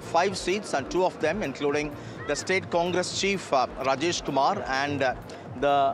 5 seats, and 2 of them, including the State Congress Chief Rajesh Kumar and the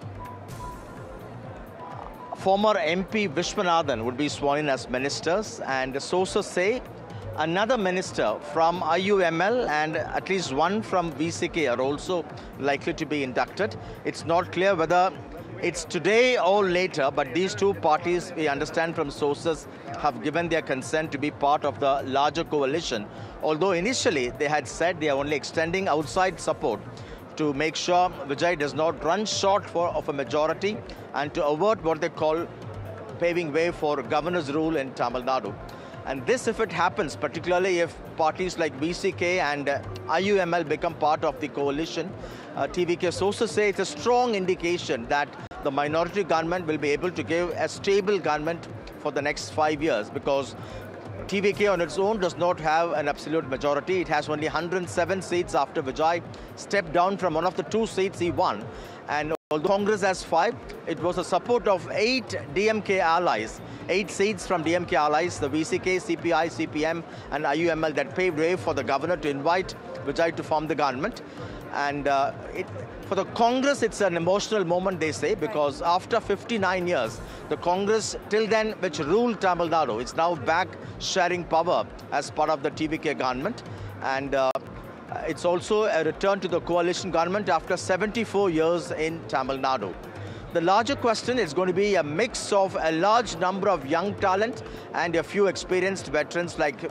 former MP Vishwanathan, would be sworn in as ministers. And sources say another minister from IUML and at least one from VCK are also likely to be inducted. It's not clear whether it's today or later, but these two parties, we understand from sources, have given their consent to be part of the larger coalition. Although initially they had said they are only extending outside support to make sure Vijay does not run short of a majority and to avert what they call paving way for governor's rule in Tamil Nadu. And this, if it happens, particularly if parties like VCK and IUML become part of the coalition, TVK sources say it's a strong indication that the minority government will be able to give a stable government for the next 5 years, because TVK on its own does not have an absolute majority. It has only 107 seats after Vijay stepped down from one of the 2 seats he won. And although Congress has 5, it was the support of 8 DMK allies, 8 seats from DMK allies, the VCK, CPI, CPM and IUML, that paved way for the governor to invite Vijay to form the government. And for the Congress, it's an emotional moment, they say, because after 59 years, the Congress till then, which ruled Tamil Nadu, it's now back sharing power as part of the TVK government. And it's also a return to the coalition government after 74 years in Tamil Nadu. The larger question is going to be a mix of a large number of young talent and a few experienced veterans like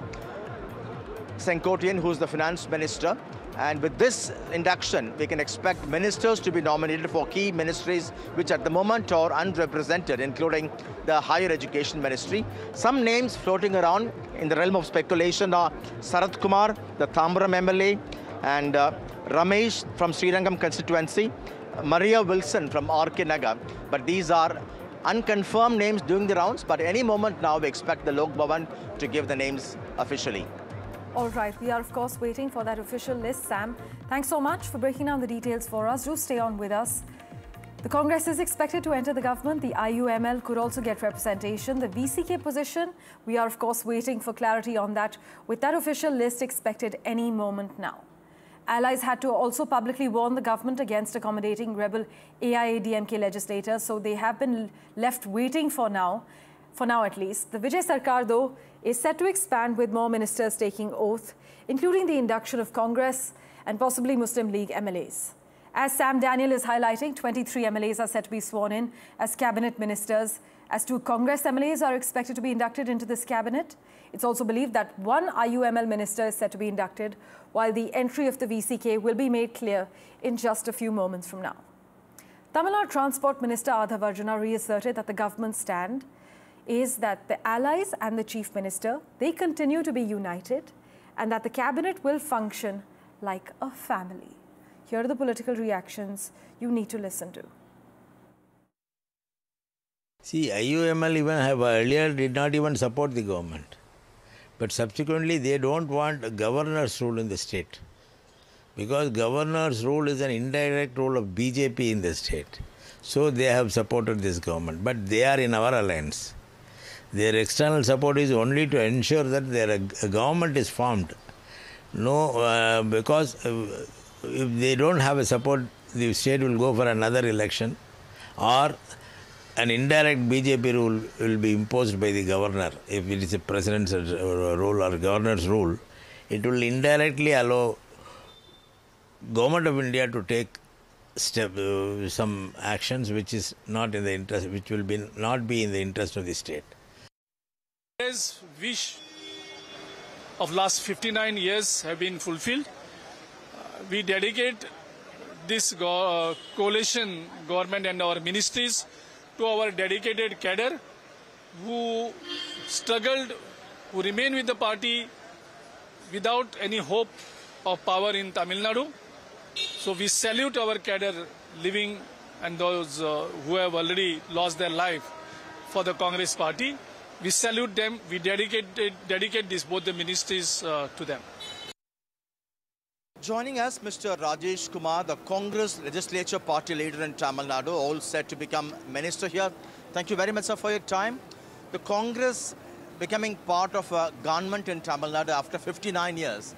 Senkotian, who's the finance minister. And with this induction, we can expect ministers to be nominated for key ministries which at the moment are unrepresented, including the higher education ministry. Some names floating around in the realm of speculation are Sarath Kumar, the Thambaram MLA, and Ramesh from Srirangam constituency, Maria Wilson from RK Nagar. But these are unconfirmed names doing the rounds, but any moment now we expect the Lok Bhavan to give the names officially. All right, we are of course waiting for that official list. Sam, thanks so much for breaking down the details for us. Do stay on with us. The Congress is expected to enter the government. The IUML could also get representation. The VCK position, we are of course waiting for clarity on that, with that official list expected any moment now. Allies had to also publicly warn the government against accommodating rebel AIADMK legislators, so they have been left waiting for now at least. The Vijay Sarkar, though, is set to expand with more ministers taking oath, including the induction of Congress and possibly Muslim League MLAs. As Sam Daniel is highlighting, 23 MLAs are set to be sworn in as cabinet ministers. As 2 Congress MLAs are expected to be inducted into this cabinet. It's also believed that 1 IUML minister is set to be inducted, while the entry of the VCK will be made clear in just a few moments from now. Tamil Nadu Transport Minister Adhav Arjuna reasserted that the government's stand is that the allies and the chief minister, they continue to be united and that the cabinet will function like a family. Here are the political reactions you need to listen to. See, IUML even earlier did not even support the government. But subsequently they don't want a governor's rule in the state. Because governor's rule is an indirect rule of BJP in the state. So they have supported this government. But they are in our alliance. Their external support is only to ensure that their government is formed. No, because if they don't have a support, the state will go for another election, or an indirect BJP rule will be imposed by the governor. If it is a president's rule or governor's rule, it will indirectly allow Government of India to take some actions which is not in the interest, which will not be in the interest of the state. India's wish of last 59 years have been fulfilled. We dedicate this coalition government and our ministries to our dedicated cadre who struggled, who remain with the party without any hope of power in Tamil Nadu. So we salute our cadre living and those who have already lost their life for the Congress party. We salute them. We dedicate both the ministries to them. Joining us, Mr. Rajesh Kumar, the Congress legislature party leader in Tamil Nadu, all set to become minister here. Thank you very much, sir, for your time. The Congress becoming part of a government in Tamil Nadu after 59 years.